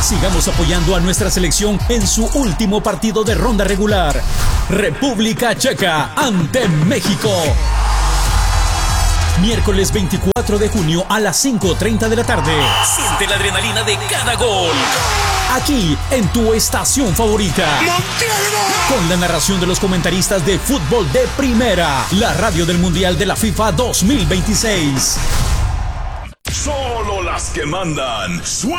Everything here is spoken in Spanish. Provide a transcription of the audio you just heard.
Sigamos apoyando a nuestra selección en su último partido de ronda regular. República Checa ante México. Miércoles 24 de junio a las 5:30 de la tarde. Siente la adrenalina de cada gol. Aquí, en tu estación favorita. Con la narración de los comentaristas de fútbol de primera. La radio del Mundial de la FIFA 2026. Solo las que mandan.